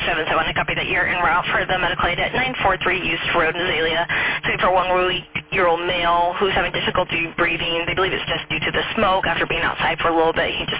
277, I copy that you're en route for the medical aid at 943 East Road in Azalea. So for a 1-week-old male who's having difficulty breathing. They believe it's just due to the smoke. After being outside for a little bit, he just